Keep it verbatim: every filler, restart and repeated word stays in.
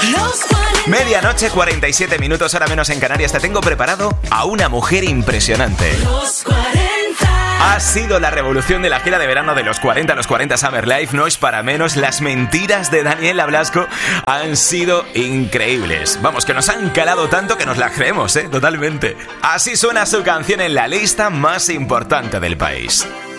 Medianoche, cuarenta y siete minutos, hora menos en Canarias. Te tengo preparado a una mujer impresionante. Los cuarenta. Ha sido la revolución de la gira de verano de los cuarenta, los cuarenta Summer Live. No es para menos, las mentiras de Daniela Blasco han sido increíbles. Vamos, que nos han calado tanto que nos la creemos, ¿eh? Totalmente. Así suena su canción en la lista más importante del país.